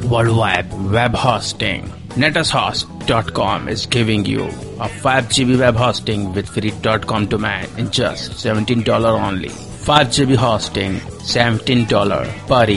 worldwide web hosting. NetAsHost.com is giving you a 5 GB web hosting with free .com domain in just $17 only. 5 GB hosting, $17 per year.